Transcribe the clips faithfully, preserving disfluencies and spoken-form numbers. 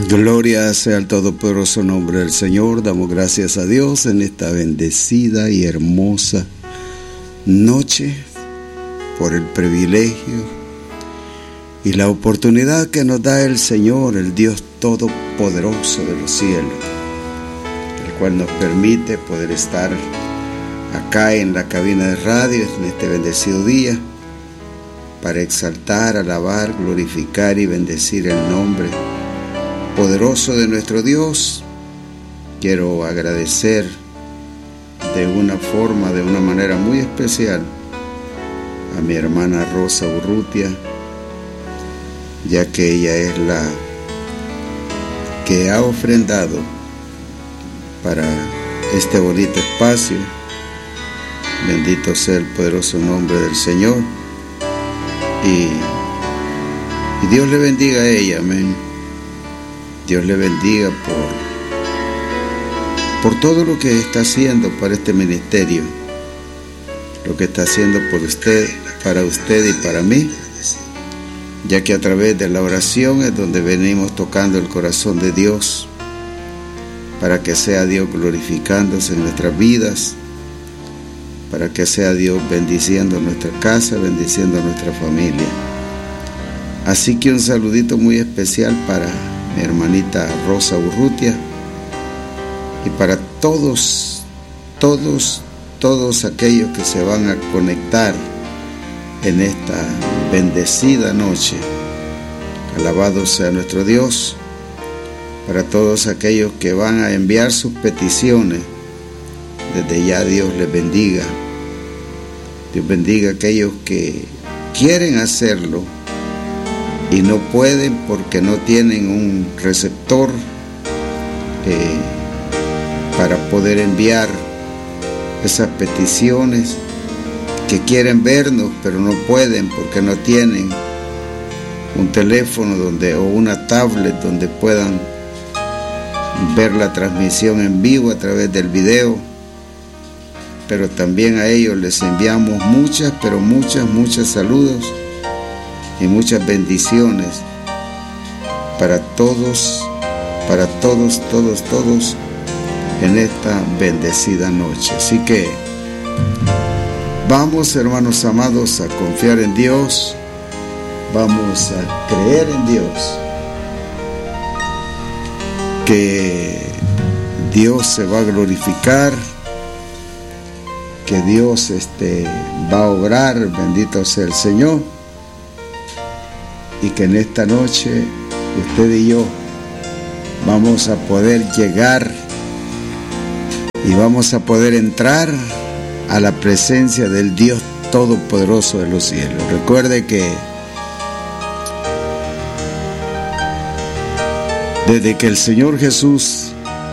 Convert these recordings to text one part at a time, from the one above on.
Gloria sea al todopoderoso nombre del Señor. Damos gracias a Dios en esta bendecida y hermosa noche por el privilegio y la oportunidad que nos da el Señor, el Dios todopoderoso de los cielos, el cual nos permite poder estar acá en la cabina de radio en este bendecido día para exaltar, alabar, glorificar y bendecir el nombre poderoso de nuestro Dios. Quiero agradecer de una forma, de una manera muy especial a mi hermana Rosa Urrutia, ya que ella es la que ha ofrendado para este bonito espacio. Bendito sea el poderoso nombre del Señor, y, y Dios le bendiga a ella, amén. Dios le bendiga por, por todo lo que está haciendo para este ministerio, lo que está haciendo por usted, para usted y para mí, ya que a través de la oración es donde venimos tocando el corazón de Dios, para que sea Dios glorificándose en nuestras vidas, para que sea Dios bendiciendo nuestra casa, bendiciendo a nuestra familia. Así que un saludito muy especial para mi hermanita Rosa Urrutia y para todos, todos, todos aquellos que se van a conectar en esta bendecida noche. Alabado sea nuestro Dios. Para todos aquellos que van a enviar sus peticiones, desde ya Dios les bendiga. Dios bendiga a aquellos que quieren hacerlo y no pueden porque no tienen un receptor eh, para poder enviar esas peticiones, que quieren vernos pero no pueden porque no tienen un teléfono donde o una tablet donde puedan ver la transmisión en vivo a través del video. Pero también a ellos les enviamos muchas, pero muchas, muchas saludos y muchas bendiciones para todos, para todos, todos, todos en esta bendecida noche. Así que vamos, hermanos amados, a confiar en Dios, vamos a creer en Dios, que Dios se va a glorificar, que Dios este, va a obrar, bendito sea el Señor, y que en esta noche usted y yo vamos a poder llegar y vamos a poder entrar a la presencia del Dios Todopoderoso de los cielos. Recuerde que desde que el Señor Jesús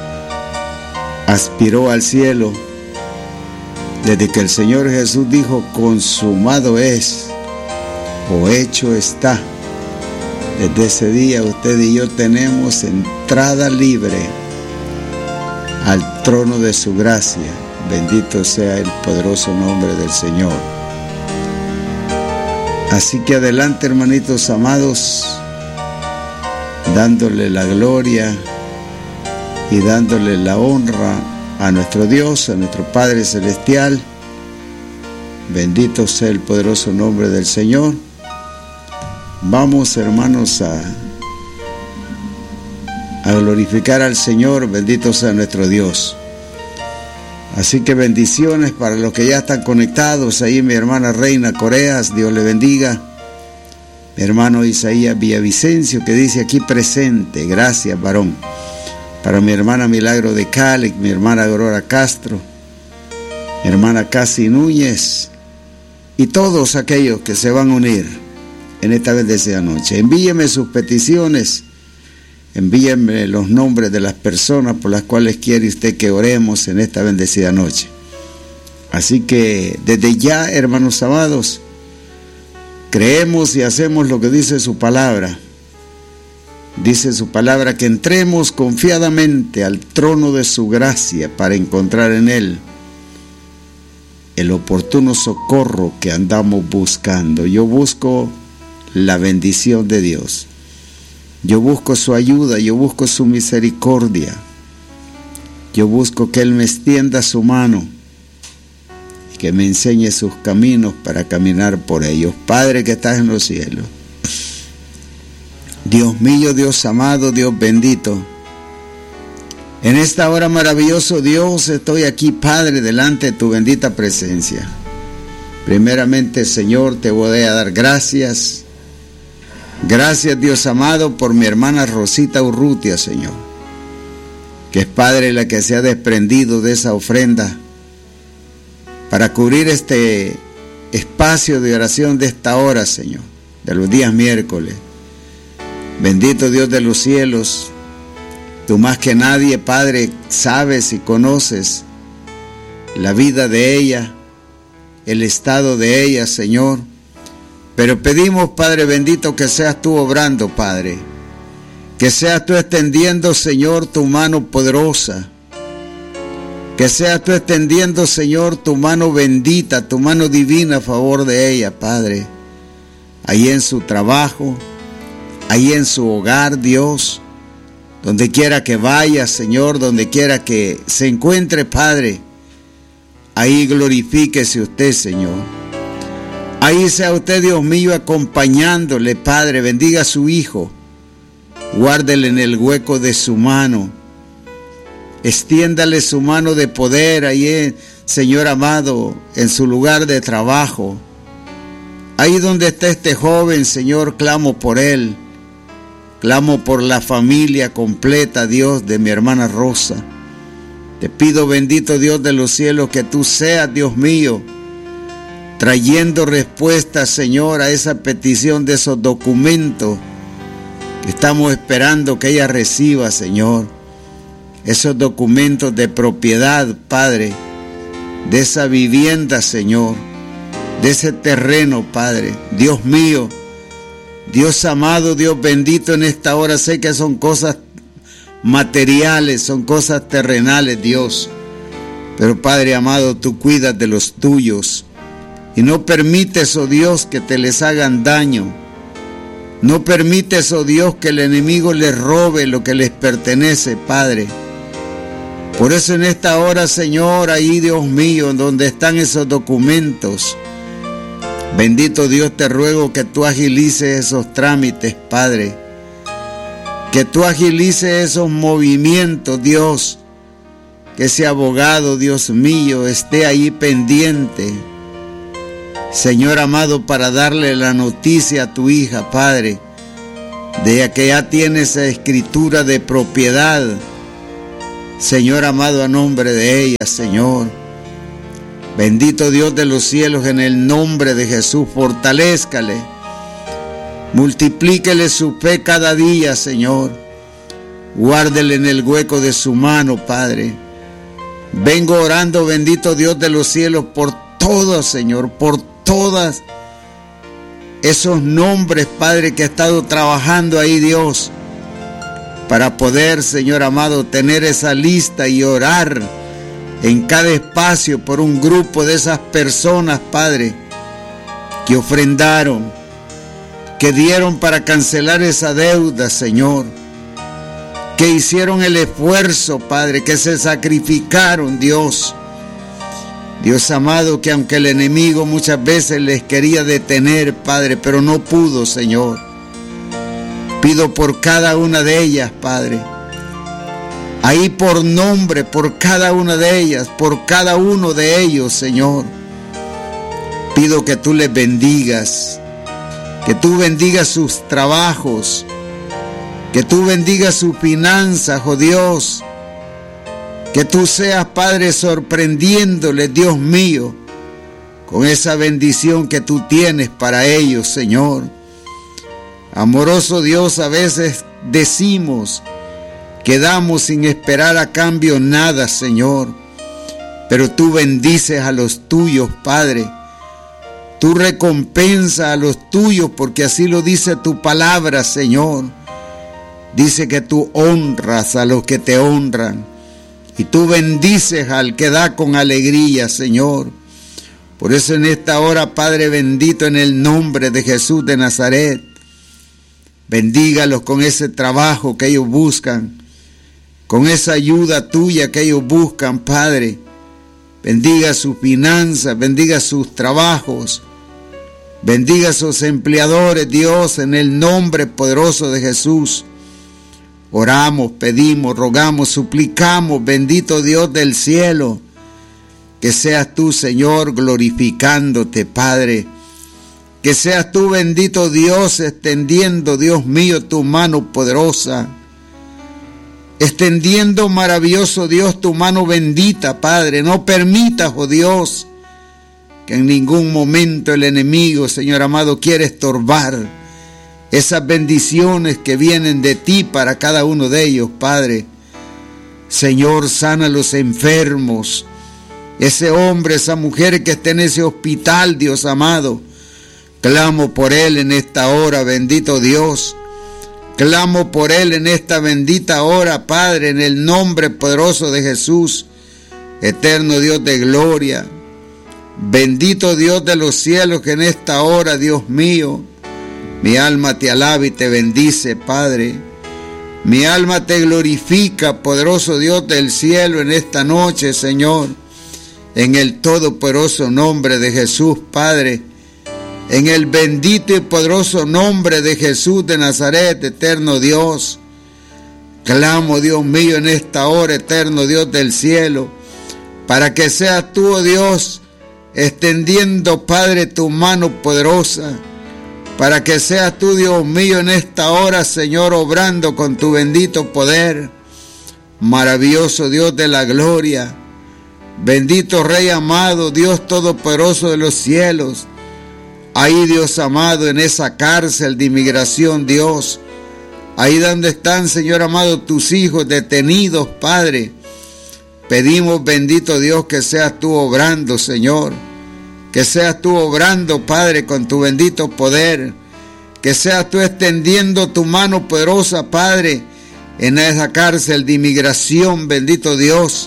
aspiró al cielo, desde que el Señor Jesús dijo consumado es o hecho está, desde ese día usted y yo tenemos entrada libre al trono de su gracia. Bendito sea el poderoso nombre del Señor. Así que adelante, hermanitos amados, dándole la gloria y dándole la honra a nuestro Dios, a nuestro Padre Celestial. Bendito sea el poderoso nombre del Señor. Vamos, hermanos, a, a glorificar al Señor. Bendito sea nuestro Dios. Así que bendiciones para los que ya están conectados. Ahí mi hermana Reina Coreas, Dios le bendiga. Mi hermano Isaías Villavicencio, que dice aquí presente. Gracias, varón. Para mi hermana Milagro de Cali, mi hermana Aurora Castro, mi hermana Casi Núñez y todos aquellos que se van a unir en esta bendecida noche. Envíeme sus peticiones, envíenme los nombres de las personas por las cuales quiere usted que oremos en esta bendecida noche. Así que desde ya, hermanos amados, creemos y hacemos lo que dice su palabra. Dice su palabra que entremos confiadamente al trono de su gracia para encontrar en él el oportuno socorro que andamos buscando. Yo busco la bendición de Dios. Yo busco su ayuda, yo busco su misericordia. Yo busco que Él me extienda su mano y que me enseñe sus caminos para caminar por ellos. Padre que estás en los cielos, Dios mío, Dios amado, Dios bendito, en esta hora, maravilloso Dios, estoy aquí, Padre, delante de tu bendita presencia. Primeramente, Señor, te voy a dar gracias. Gracias, Dios amado, por mi hermana Rosita Urrutia, Señor, que es, Padre, la que se ha desprendido de esa ofrenda para cubrir este espacio de oración de esta hora, Señor, de los días miércoles. Bendito Dios de los cielos, tú más que nadie, Padre, sabes y conoces la vida de ella, el estado de ella, Señor. Pero pedimos, Padre bendito, que seas tú obrando, Padre. Que seas tú extendiendo, Señor, tu mano poderosa. Que seas tú extendiendo, Señor, tu mano bendita, tu mano divina a favor de ella, Padre. Ahí en su trabajo, ahí en su hogar, Dios. Donde quiera que vaya, Señor, donde quiera que se encuentre, Padre, ahí glorifíquese usted, Señor. Ahí sea usted, Dios mío, acompañándole, Padre. Bendiga a su hijo. Guárdele en el hueco de su mano. Extiéndale su mano de poder ahí, Señor amado, en su lugar de trabajo. Ahí donde está este joven, Señor, clamo por él. Clamo por la familia completa, Dios, de mi hermana Rosa. Te pido, bendito Dios de los cielos, que tú seas, Dios mío, trayendo respuestas, Señor, a esa petición de esos documentos que estamos esperando que ella reciba, Señor. Esos documentos de propiedad, Padre, de esa vivienda, Señor, de ese terreno, Padre. Dios mío, Dios amado, Dios bendito, en esta hora sé que son cosas materiales, son cosas terrenales, Dios. Pero Padre amado, tú cuidas de los tuyos y no permites, oh Dios, que te les hagan daño. No permites, oh Dios, que el enemigo les robe lo que les pertenece, Padre. Por eso en esta hora, Señor, ahí, Dios mío, en donde están esos documentos, bendito Dios, te ruego que tú agilices esos trámites, Padre. Que tú agilices esos movimientos, Dios. Que ese abogado, Dios mío, esté ahí pendiente, Señor amado, para darle la noticia a tu hija, Padre, de que ya tiene esa escritura de propiedad, Señor amado, a nombre de ella, Señor. Bendito Dios de los cielos, en el nombre de Jesús, fortalézcale, multiplíquele su fe cada día, Señor. Guárdele en el hueco de su mano, Padre. Vengo orando, bendito Dios de los cielos, por todos, Señor, por todas esos nombres, Padre, que ha estado trabajando ahí, Dios, para poder, Señor amado, tener esa lista y orar en cada espacio por un grupo de esas personas, Padre, que ofrendaron, que dieron para cancelar esa deuda, Señor, que hicieron el esfuerzo, Padre, que se sacrificaron, Dios. Dios amado, que aunque el enemigo muchas veces les quería detener, Padre, pero no pudo, Señor. Pido por cada una de ellas, Padre. Ahí por nombre, por cada una de ellas, por cada uno de ellos, Señor. Pido que tú les bendigas, que tú bendigas sus trabajos, que tú bendigas sus finanzas, oh Dios. Que tú seas, Padre, sorprendiéndoles, Dios mío, con esa bendición que tú tienes para ellos, Señor. Amoroso Dios, a veces decimos que damos sin esperar a cambio nada, Señor. Pero tú bendices a los tuyos, Padre. Tú recompensas a los tuyos, porque así lo dice tu palabra, Señor. Dice que tú honras a los que te honran. Y tú bendices al que da con alegría, Señor. Por eso en esta hora, Padre bendito, en el nombre de Jesús de Nazaret, Bendígalos con ese trabajo que ellos buscan, con esa ayuda tuya que ellos buscan, Padre. Bendiga sus finanzas, bendiga sus trabajos, bendiga a sus empleadores, Dios, en el nombre poderoso de Jesús. Oramos, pedimos, rogamos, suplicamos, bendito Dios del cielo, que seas tú, Señor, glorificándote, Padre. Que seas tú, bendito Dios, extendiendo, Dios mío, tu mano poderosa. Extendiendo, maravilloso Dios, tu mano bendita, Padre. No permitas, oh Dios, que en ningún momento el enemigo, Señor amado, quiera estorbar esas bendiciones que vienen de ti para cada uno de ellos, Padre. Señor, sana a los enfermos. Ese hombre, esa mujer que está en ese hospital, Dios amado. Clamo por él en esta hora, bendito Dios. Clamo por él en esta bendita hora, Padre, en el nombre poderoso de Jesús. Eterno Dios de gloria. Bendito Dios de los cielos, que en esta hora, Dios mío, mi alma te alaba y te bendice, Padre. Mi alma te glorifica, poderoso Dios del cielo, en esta noche, Señor. En el todopoderoso nombre de Jesús, Padre. En el bendito y poderoso nombre de Jesús de Nazaret, eterno Dios. Clamo, Dios mío, en esta hora, eterno Dios del cielo, para que seas tú, oh Dios, extendiendo, Padre, tu mano poderosa. Para que seas tú, Dios mío, en esta hora, Señor, obrando con tu bendito poder. Maravilloso Dios de la gloria. Bendito Rey amado, Dios todopoderoso de los cielos. Ahí, Dios amado, en esa cárcel de inmigración, Dios. Ahí donde están, Señor amado, tus hijos detenidos, Padre. Pedimos, bendito Dios, que seas tú obrando, Señor. Que seas tú obrando, Padre, con tu bendito poder. Que seas tú extendiendo tu mano poderosa, Padre, en esa cárcel de inmigración, bendito Dios.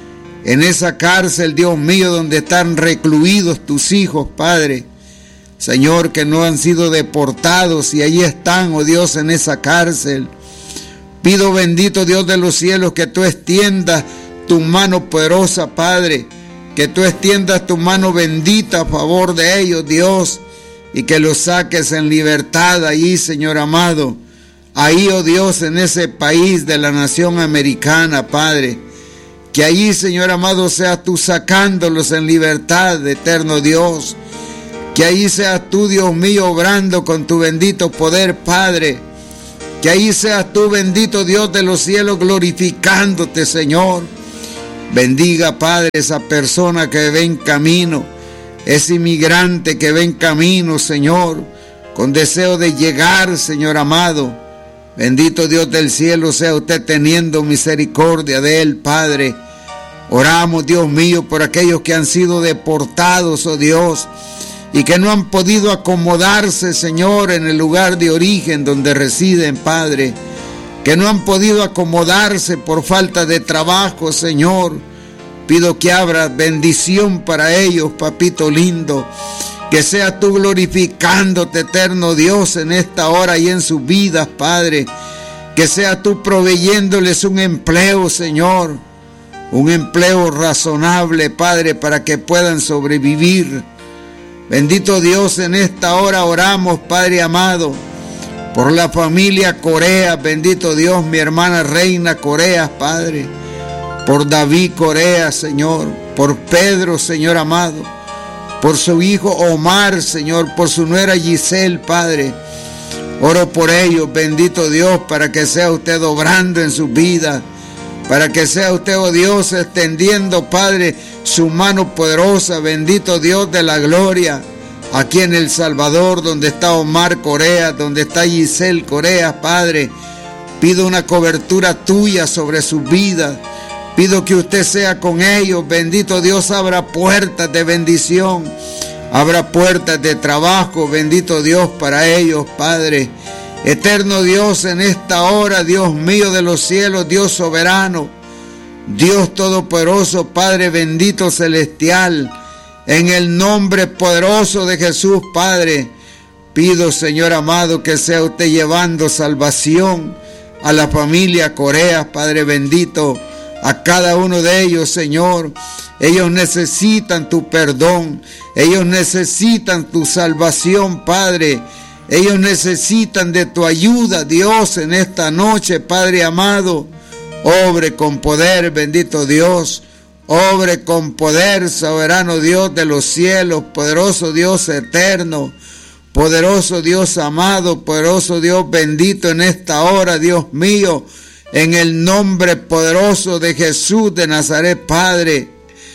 En esa cárcel, Dios mío, donde están recluidos tus hijos, Padre. Señor, que no han sido deportados y allí están, oh Dios, en esa cárcel. Pido, bendito Dios de los cielos, que tú extiendas tu mano poderosa, Padre. Que tú extiendas tu mano bendita a favor de ellos, Dios. Y que los saques en libertad allí, Señor amado. Ahí, oh Dios, en ese país de la nación americana, Padre. Que allí, Señor amado, seas tú sacándolos en libertad, eterno Dios. Que ahí seas tú, Dios mío, obrando con tu bendito poder, Padre. Que ahí seas tú, bendito Dios de los cielos, glorificándote, Señor. Bendiga, Padre, esa persona que ve en camino, ese inmigrante que ve en camino, Señor, con deseo de llegar, Señor amado. Bendito Dios del cielo, sea usted teniendo misericordia de él, Padre. Oramos, Dios mío, por aquellos que han sido deportados, oh Dios, y que no han podido acomodarse, Señor, en el lugar de origen donde residen, Padre. Que no han podido acomodarse por falta de trabajo, Señor. Pido que abra bendición para ellos, papito lindo. Que seas tú glorificándote, eterno Dios, en esta hora y en sus vidas, Padre. Que seas tú proveyéndoles un empleo, Señor. Un empleo razonable, Padre, para que puedan sobrevivir. Bendito Dios, en esta hora oramos, Padre amado, por la familia Correa. Bendito Dios, mi hermana Reina Correa, Padre. Por David Correa, Señor. Por Pedro, Señor amado. Por su hijo Omar, Señor. Por su nuera Giselle, Padre. Oro por ellos, bendito Dios, para que sea usted obrando en sus vidas. Para que sea usted, oh Dios, extendiendo, Padre, su mano poderosa. Bendito Dios de la gloria. Aquí en El Salvador, donde está Omar Correa, donde está Giselle Correa, Padre. Pido una cobertura tuya sobre sus vidas. Pido que usted sea con ellos. Bendito Dios, abra puertas de bendición. Abra puertas de trabajo. Bendito Dios para ellos, Padre. Eterno Dios, en esta hora, Dios mío de los cielos, Dios soberano, Dios todopoderoso, Padre bendito celestial, en el nombre poderoso de Jesús, Padre, Pido, Señor amado, que sea usted llevando salvación a la familia Corea, Padre bendito, a cada uno de ellos, Señor. Ellos necesitan tu perdón, ellos necesitan tu salvación, Padre. Ellos necesitan de tu ayuda, Dios, en esta noche, Padre amado. Obre con poder, bendito Dios. Obre con poder, soberano Dios de los cielos, poderoso Dios eterno. Poderoso Dios amado, poderoso Dios bendito en esta hora, Dios mío, en el nombre poderoso de Jesús de Nazaret, Padre.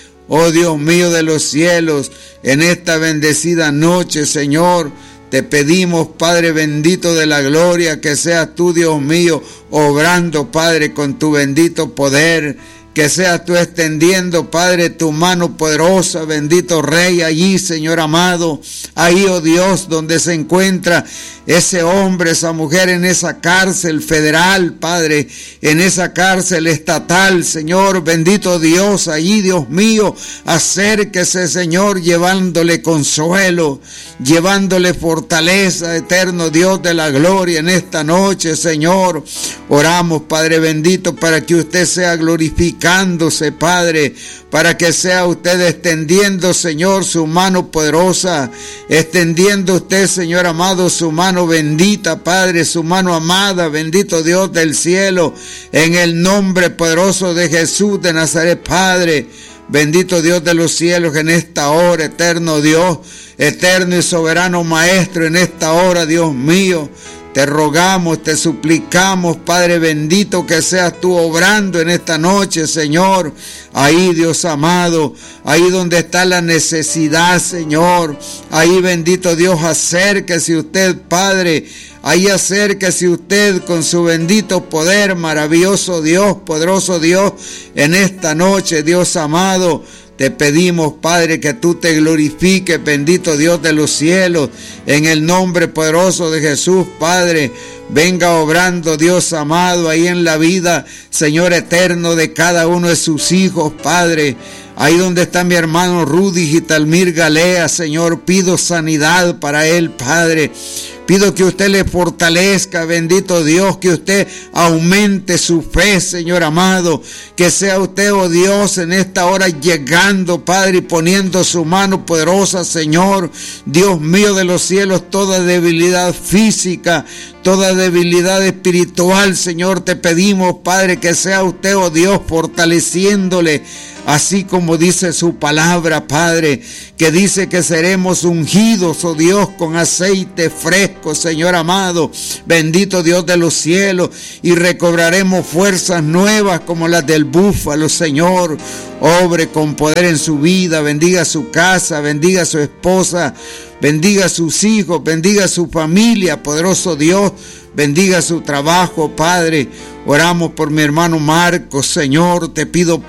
Oh Dios mío de los cielos, en esta bendecida noche, Señor, te pedimos, Padre bendito de la gloria, que seas tú, Dios mío, obrando, Padre, con tu bendito poder. Que seas tú extendiendo, Padre, tu mano poderosa, bendito Rey, allí, Señor amado, ahí, oh Dios, donde se encuentra ese hombre, esa mujer en esa cárcel federal, Padre, en esa cárcel estatal, Señor, bendito Dios, allí, Dios mío, acérquese, Señor, llevándole consuelo, llevándole fortaleza, eterno Dios de la gloria, en esta noche, Señor. Oramos, Padre bendito, para que usted sea glorificándose, Padre, para que sea usted extendiendo, Señor, su mano poderosa, extendiendo usted, Señor amado, su mano bendita, Padre, su mano amada, bendito Dios del cielo, en el nombre poderoso de Jesús de Nazaret, Padre. Bendito Dios de los cielos, en esta hora, eterno Dios, eterno y soberano Maestro, en esta hora, Dios mío, te rogamos, te suplicamos, Padre bendito, que seas tú obrando en esta noche, Señor. Ahí, Dios amado, ahí donde está la necesidad, Señor. Ahí, bendito Dios, acérquese usted, Padre. Ahí acérquese usted con su bendito poder, maravilloso Dios, poderoso Dios, en esta noche, Dios amado. Te pedimos, Padre, que tú te glorifiques, bendito Dios de los cielos, en el nombre poderoso de Jesús, Padre. Venga obrando, Dios amado, ahí en la vida, Señor eterno, de cada uno de sus hijos, Padre. Ahí donde está mi hermano Rudy Gitalmir Galea, Señor, pido sanidad para él, Padre. Pido que usted le fortalezca, bendito Dios, que usted aumente su fe, Señor amado. Que sea usted, oh Dios, en esta hora llegando, Padre, y poniendo su mano poderosa, Señor. Dios mío de los cielos, toda debilidad física, toda debilidad espiritual, Señor, te pedimos, Padre, que sea usted, oh Dios, fortaleciéndole. Así como dice su palabra, Padre, que dice que seremos ungidos, oh Dios, con aceite fresco, Señor amado, bendito Dios de los cielos, y recobraremos fuerzas nuevas como las del búfalo, Señor. Obre con poder en su vida, bendiga su casa, bendiga su esposa, bendiga a sus hijos, bendiga a su familia, poderoso Dios. Bendiga su trabajo, Padre. Oramos por mi hermano Marcos, Señor, te pido,